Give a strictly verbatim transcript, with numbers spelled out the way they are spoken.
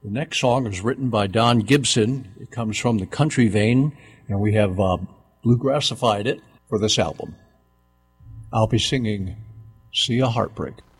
The next song is written by Don Gibson. It comes from the country vein, and we have uh, bluegrassified it for this album. I'll be singing See a Heartbreak.